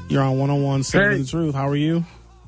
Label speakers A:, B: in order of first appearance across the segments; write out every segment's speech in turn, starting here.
A: You're on 101 Seven the Truth. How are you?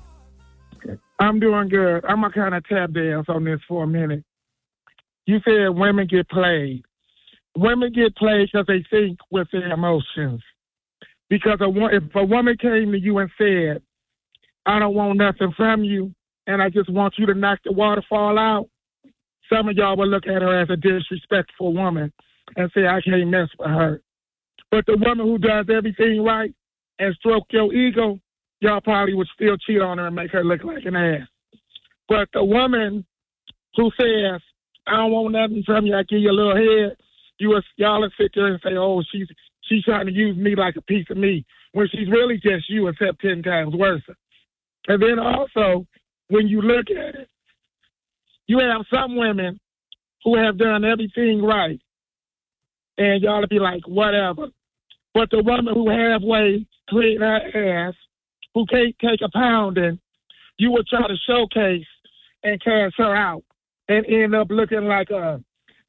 B: I'm doing good. I'm going to kind of tap dance on this for a minute. You said women get played. Women get played because they think with their emotions. Because if a woman came to you and said, I don't want nothing from you, and I just want you to knock the waterfall out, some of y'all will look at her as a disrespectful woman and say, I can't mess with her. But the woman who does everything right and stroke your ego, y'all probably would still cheat on her and make her look like an ass. But the woman who says, I don't want nothing from you, I give you a little head, y'all will sit there and say, oh, she's trying to use me like a piece of meat, when she's really just you, except 10 times worse. And then also, when you look at it, you have some women who have done everything right, and y'all will be like, whatever. But the woman who halfway clean her ass, who can't take a pounding, you will try to showcase and cast her out and end up looking like a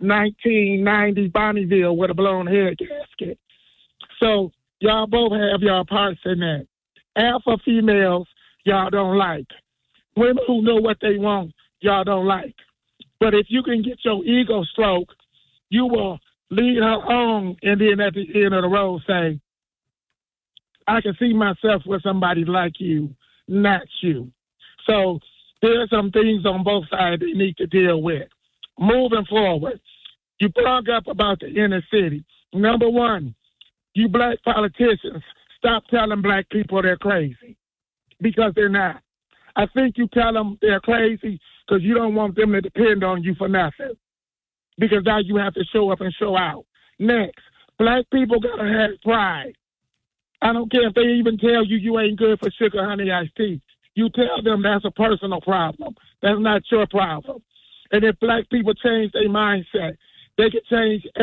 B: 1990 Bonneville with a blown head gasket. So y'all both have y'all parts in that. Alpha females, y'all don't like. Women who know what they want, y'all don't like. But if you can get your ego stroked, you will lead her on, and then at the end of the road say, I can see myself with somebody like you, not you. So there are some things on both sides they need to deal with. Moving forward, you brought up about the inner city. Number one, you black politicians, stop telling black people they're crazy, because they're not. I think you tell them they're crazy because you don't want them to depend on you for nothing, because now you have to show up and show out. Next, black people got to have pride. I don't care if they even tell you you ain't good for sugar, honey, iced tea. You tell them that's a personal problem. That's not your problem. And if black people change their mindset, they can change